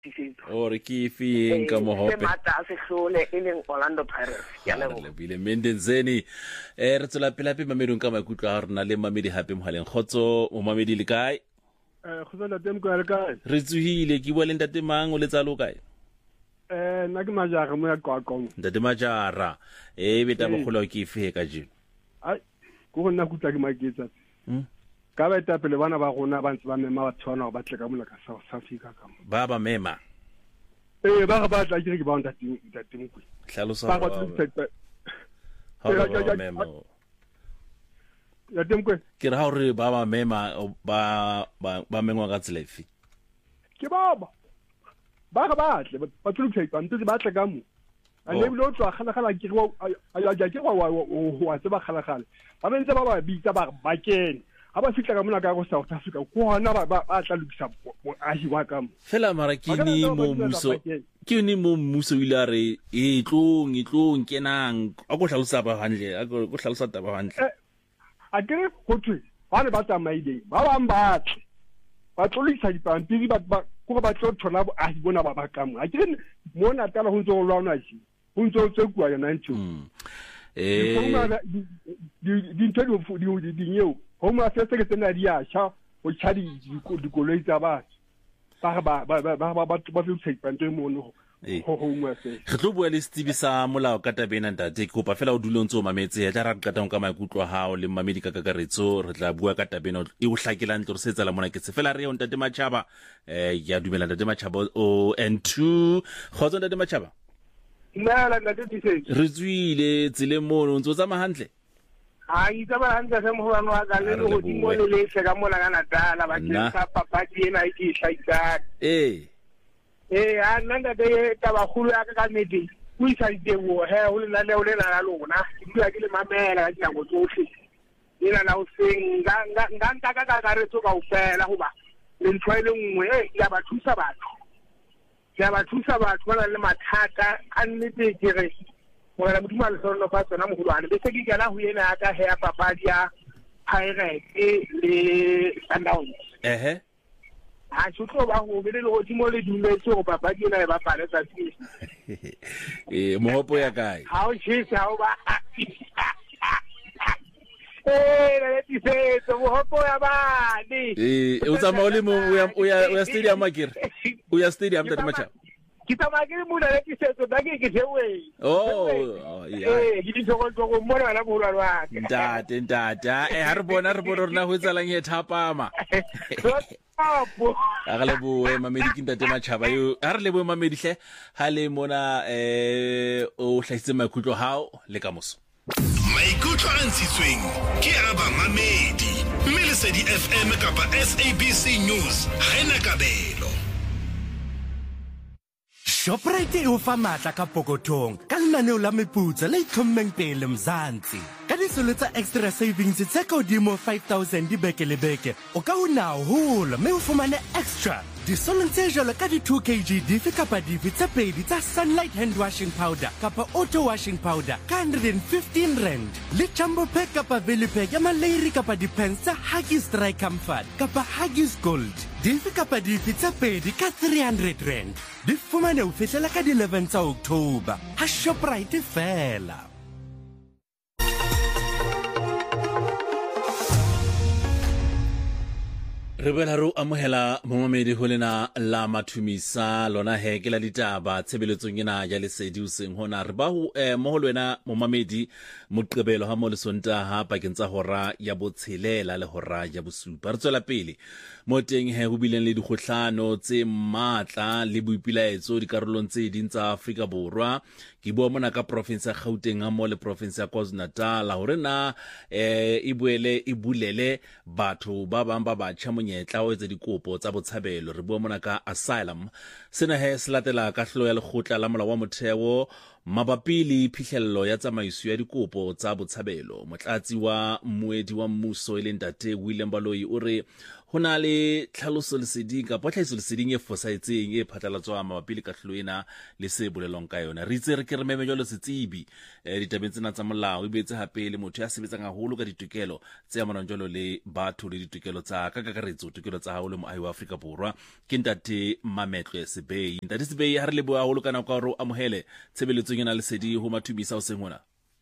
ore ke efeng ka mohope se mata se hlole e leng Orlando Pirates ya lebo lebile Mendenzeni re tsela pelape mamedong ka maikutlo a rena le mamedi hape mohaleng khotso o mamedi le kae khotso la tem ka le kae re tsuhile ke bua le ntate mang o le tsalo kae nna ke majara mo ya Qwaqong ntate majara beta bogolo ke efe ka jeno ai go nna kutla ke maketsa ka ba eta pele bana ba rona ba ntse ba mema ba tshwana ba tle ka mola ka South Africa ka ba mema ba ba tla ke ba ntate mokwe hlalosa ba mema ya temkwe ke ra hore ba mema ba mengwa ka tselefi ke baba ba batle ba tshutse ba ntse ba tle ka mo a ne bile o tswa khala ke wa tseba khala ba bentse ba bitsa ba kene ha ba fitla ka mona ka go South Africa ko hona ba tla lukisa ahi wa ka mo fela mara ke ni mo muso ile re itlong kenang a go hlalosa ba hantle a go hlalosa taba hantle a ke go tswe ba ne ba tsamaile ba bang batle ba tlolisa dipampiri ba go ba tlo thola bo ahi bona ba ka mo a ke mona tala ho ntse go lwana shi ho ntse o tsekwa ya 90 di nyeo ho mo a fetse ke tsena di a sha o tshadi dikoloi tsa batho ba fitse pante mo no ho mo se re tlo bua le Stevie sa molao ka tabena ntate ke kopa fela o dule ntse o mametse ya tla ra qetang ka maikutlo hao le mamedi ka kakaretso re tla bua ka tabena e o hlakela ntlo re setsa la mona ke se fela re yo ntate Machaba ya dumela ntate Machaba o N2 khotso ntate Machaba nna ntate Tsitse re tswile tsile mono ntse o tsama hantle ai tsa ba hantle se mo hano ga le go di mo le se ka mola kana tala ba ke sa papadi ena e ke hlaitsa a nna de ta ba khulu ya ka medi o isa ide wo he o le na le o le na lona ke dula ke le mamela ka go tsohle ina na o seng nga ntaka ka re tso ka o fela go ba le ntshwaile nngwe ya ba thusa batho ba le mathata a nnete ke re mo la motho le solo fa tsona mo golwane be se ke kana ho yena ka he ya papadi ya Pirates le Sundowns ha tshotlo ba go be le go timo le dumetse go papadi ena e ba pale tsa tsi mohopo ya kae ha o shise ha o ba le tisetso mohopo ya bani o tsama o le mo o ya stadium akere o ya stadium tata Machaba kita magiri muna le tisetso ba ke jewe ke di go mona la bo lwa ntate ha re bona rona ho etsalang e thapama a ga le boe mamedi ke ntate Machaba yo a re le boe mamedi hle ha le mona o hlahitse maikutlo hao le ka moso maikutlo a ntshitsweng ke a ba mamedi mme le Lesedi FM kapa SABC News ha ena kabelo. Shoprite e o fa matla ka pokothong ka lenaneo la meputso le itlhommeng pele Mzansi. Ka disolo tsa extra savings tse ka hodimo 5,000 di beke le beke o ka una haholo mme o fumane extra disolo tse jalo ka di 2 kg dife kapa dife tse pedi tsa Sunlight hand washing powder kapa auto washing powder ka 115 rand le jumbo pack kapa value pack ya malairi kapa dipens tsa Huggies Dry Comfort kapa Huggies Gold dife kapa dife tse pedi ka 300 rand di fumane o fihlela ka di 11 tsa October ha Shoprite fela. Re bela ro amohela momamedi ho lena la mathumisa lona he ke la ditaba tshebeletsong ena ya Lesedi useng hona re ba ho mo lwena momamedi moqebelo ha mo le sonta ha pakeng tsa hora ya botshelela le hora ya bosupa re tswela pele mo teng he ho bileng le dikgohlano tse matla le boipilaetso dikarolong tse ding tsa Afrika Borwa ke bua mona ka province ya Gauteng ha mo le province ya KwaZulu-Natal hore na e boele e bulele batho ba bang ba batjha monyetla o etsa dikopo tsa botshabelo re bua mona ka asylum sena he se latela kahlolo ya lekgotla la molao wa motheo mabapi le phihlello ya tsamaiso ya dikopo tsa botshabelo motlatsi wa moedi wa mmuso e leng Ntate William Baloyi o re ho na le tlhaloso leseding ka tlhahiso leseding e fosaetseng e phatlalatswang mabapi le kahlolo ena le se bolelwang ka yona. Re itse re ke re meme jwalo setsebi ditabeng tsena tsa molao, e boetse hape le motho ya sebetsang haholo ka ditokelo tse amanang jwalo le batho le ditokelo tsa ka kakaretso, tokelo tsa hao le moahi wa Afrika Borwa, ke Ntate Mametlwe Sebei. Ntate Sebei, ha re leboha haholo ka nako ya hore o amohele tshebeletsong ena lesedi ho Mathomisa o seng hona.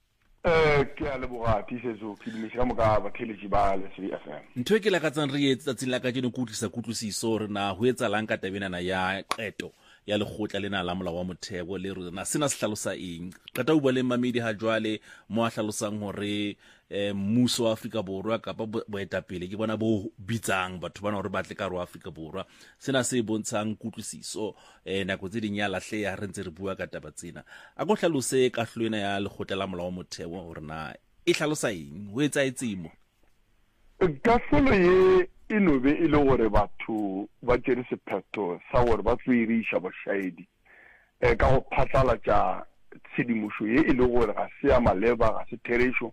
Ke a leboga tisetso ke dimisa moka batheletsi ba Lesedi FM. Ntho e ke lakatsang re etse tsatsing la ka ke ne ke utlwisa kutlwisiso re na ho etsalang ka tabenana ya qeto ya lekgotla lena la molao wa motheo le rona sena se hlalosa eng. Qeta ho bua le Mamedi ha jwale mo a hlalosang hore mmuso wa Afrika Borwa kapa boetapele ke bona bo bitsang batho bana hore ba tle ka ro Afrika Borwa, sena se bontshang kutlwisiso nako tse ding ya lahleya re ntse re bua ka taba tsena. A go hlalose kahlolo ena ya lekgotla la molao wa motheo hore na e hlalosa eng, ho etsaetseng mo kahlolo ye e nobe e le gore batho ba tsere sephetho sa gore ba tswerisha bošaedi ka go phatlalatša tshedimošo ye e le gore ga se ya maleba, ga se theresho.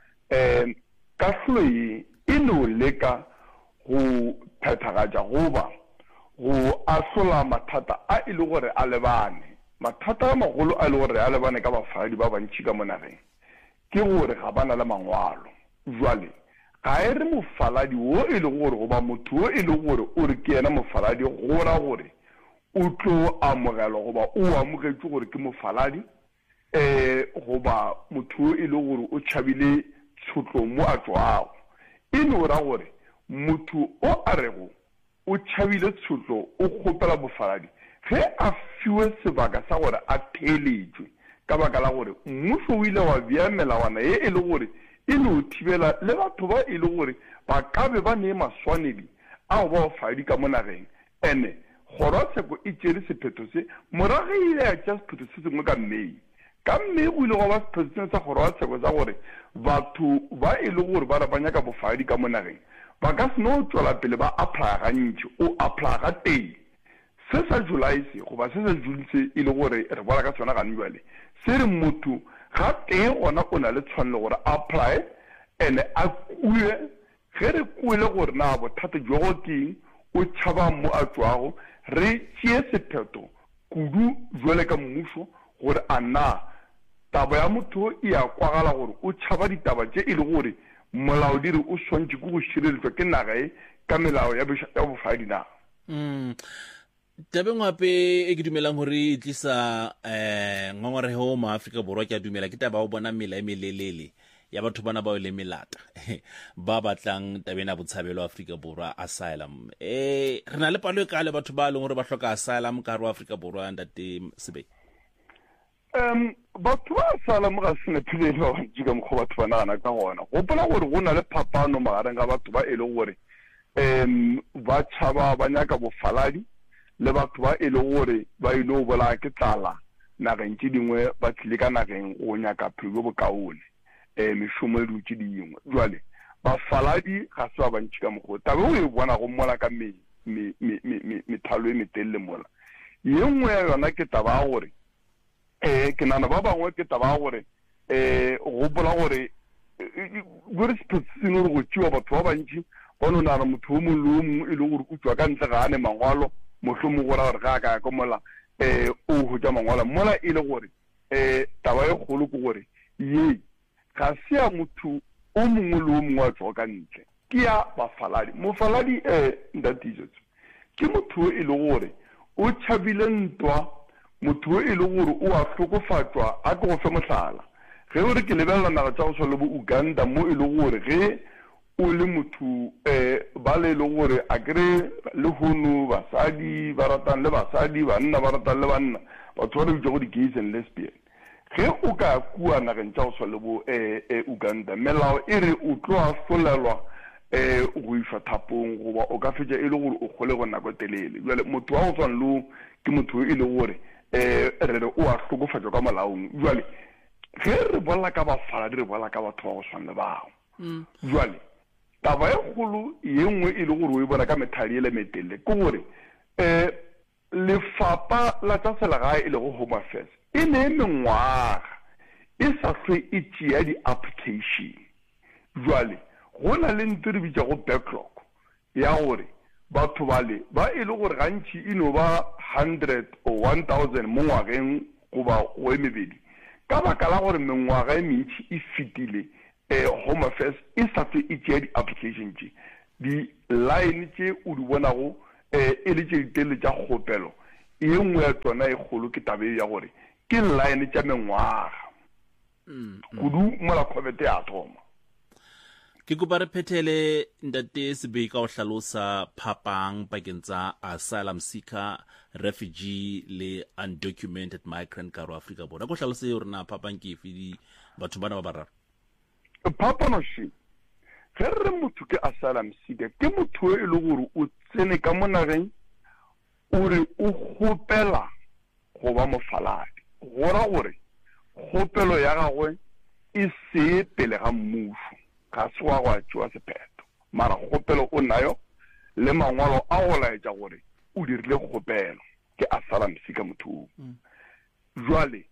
Kahlolo ye e no leka go phethagatša goba go asola mathata a e le gore a lebane. Mathata a magolo a e le gore a lebane ka bafaladi ba bantši ka mo nageng ke gore ga bana le mangwalo. Jwale ga e re mofaladi wo e le gore goba motho wo e le gore o re ke yena mofaladi gora gore o tlo amogelwa goba o amogetšwe gore ke mofaladi goba motho wo e le gore o tšhabile tshotlo mo a tswago. E no ra gore motho o a rego o tšhabile tshotlo o kgopela bofaladi ge a fiwe sebaka sa gore a theeletšwe ka baka la gore mmuso o ile wa bea melawana ye e le gore e no thibela le batho ba e le gore ba ka be ba ne maswanedi ao ba bofaladi ka mo nageng. Ene kgorotsheko e tšere sephetho se morago ile ya tša sephetho se sengwe ka Mei. Ka Mei go ile go ba sephetho sa kgorotsheko sa gore batho ba e le gore ba re ba nyaka bofaladi ka mo nageng ba ka se no tšwela pele ba applya gantši, o applya ga teng. Se sa Julae se goba se sa June se e le gore re bola ka sona gane jwale se re motho ga teng gona o na le tshwanelo gore apply ene a kue ge re kuele gore na bothata jo go keng o tšhaba mo a tswago re tšee sephetho kudu jwale ka mmuso gore a na taba ya motho e ya kwagala gore o tšhaba ditaba tše e le gore molaodiri o swantše ke go šireletswa ke naga e ka melao ya bofaladi na. Tabeng gape e ke dumelang gore e tlisa ngongorego mo Afrika Borwa ke a dumela ke taba o bona mela e melelele ya batho bana ba le melata ba batlang tabeng ya botshabelo Afrika Borwa asylum. Re na le palo e kale batho ba leng gore ba hloka asylum ka ro Afrika Borwa. Ntate Sebei, batho ba asylum ga se nephelele ba bantši ka mokgwa batho ba nagana ka gona. Gopola gore go na le phapano magareng ga batho ba e le gore ba tšhaba ba nyaka bofaladi le batho ba e le gore ba ile go bolaya ke tlala nageng tše dingwe ba tlile ka nageng go nyaka phelo bokaone mešomo le dutše dingwe. Jwale bafaladi ga se ba bantši ka mokgwa tabe o e bona go mola ka methalo e metelele mola. Ye nngwe ya yona ke taba ya gore ke nana ba bangwe ke taba ya gore go bola gore gore sephetho gore go tšewa batho ba bantši ba no nana motho o mongwe le o mongwe e le gore o tswa ka ntle ga ane mangwalo mohlomong gore gore ga ka ka mola o hutša mangwalo mola e le gore taba e kgolo ke gore ye ga se ya motho o mongwe le o mongwe a tswa ka ntle ke ya bafaladi. Mofaladi ndatisetso ke motho e le gore o tšhabile ntwa, motho e le gore o a hlokofatšwa a ke go fe mohlala ge o re ke lebelela naga tša go swa le bo Uganda mo e le gore ge o le motho ba le le gore a kere le hono basadi ba ratang le basadi, banna ba ratang le banna, batho ba re bitša go di-gays and lesbian. Ge o ka kua nageng tša go swa le bo Uganda melao e re o tlo a solelwa go išwa thapong goba o ka fetša e le gore o kgole go nako telele. Jale motho wa go swan lo ke motho e le gore re re o a hlokofatšwa ka molaong. Jale ge re bolela ka bafaladi re bolela ka batho ba go swan le bao. Jale taba e kgolo ye nngwe e le gore o e bona ka methali ele metelele ke gore lefapha la tša selegae e le go Home Affairs e ne mengwaga e sa hlwe e tšea di-application. Jwale go na le ntho re bitša go backlog ya gore batho bale ba e le gore gantši ino ba 100 or 1000 mo ngwageng goba go emebedi ka baka la gore mengwaga e mentši e fetile Home Affairs e sa fe e tšea di-application tše di-line tše o di bonago e le tše ditele tša kgopelo e nngwe ya tsona e kgolo ke tabe ya gore ke line tša mengwaga kudu mola COVID ya thoma ke kopa re phethele ntate Sebei ka o hlalosa phapang pakeng tsa asylum seeker refugee le undocumented migrant ka ro Afrika Borwa go hlalose hore na phapang ke efe di batho bana ba bararo phapanoši ge re motho ke asylum seeker ke motho e le gore o tsene ka monageng o re o kgopela go ba mofaladi gora gore kgopelo ya gagwe e se pele ga mmušo ga se wa go tšewa sephetho mara kgopelo o nayo le mangwalo a go laetša gore o dirile kgopelo ke asylum seeker motho jwale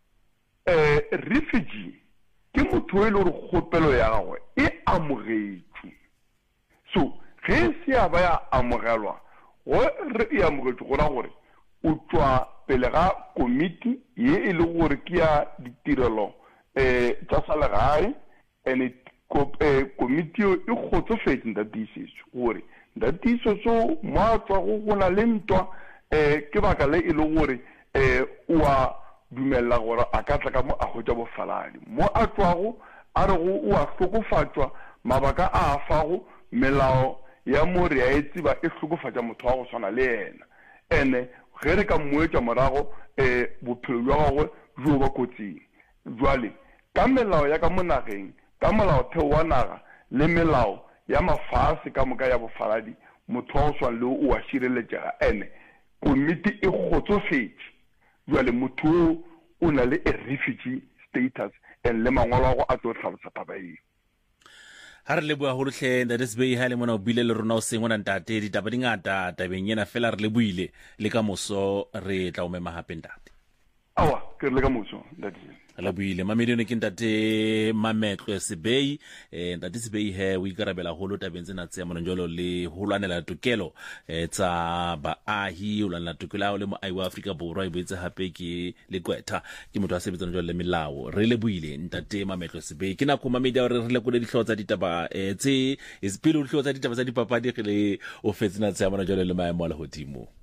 refugee ke motho e le gore kgopelo ya gagwe e amogetšwe so ge se ya ba ya amogelwa go re e amogetšwe gona gore o tšwa pele ga komiti ye e le gore ke ya ditirelo tša salegae and komiti e kgotsofetse ndatiisetso gore ndatiisetso mo a tswago go na le ntwa ke baka le e le gore o a dumella gore a ka tla ka mo a hwetša bofaladi mo a tswago a re go o a hlokofatšwa mabaka a afago melao ya mo re a e tseba e hlokofatša motho wa go swana le yena ene ge re ka mmoetša morago bophelo bja gagwe jo ba kotsing jwale ka melao ya ka mo nageng ka molaotheo wa naga le melao ya mafase ka moka ya bofaladi motho wa go swana le o a šireletšega ene komiti e kgotsofetše jwale motho o na le a refugee status and le mangwalo a go a tlo tlhalosa taba eo ha re leboa go lotlhe ntate Sebei ha le mona o buile le rona o sengwe na ntate ditaba di ngata tabeng yena fela re le buile le ka moso re tla o mema hape ntate awa ke re le ka moso ntate la buile mamedi ke ntate Mametlo Sebei ntate Sebei he o ikarabela go lo tabeng tsena tse mo njolo le ho lwanela tokelo tsa baahi o lwanela tokelo le mo ai wa Afrika Borwa e boetse hape ke le kwetha ke motho a sebetsang jalo le melao re le buile ntate Mametlo Sebei ke na go mamedi a re le go le dihlotsa ditaba tse isipile o hlotsa ditaba tsa dipapadi ge le o fetsena tse ya mona jalo le maemo a le hodimo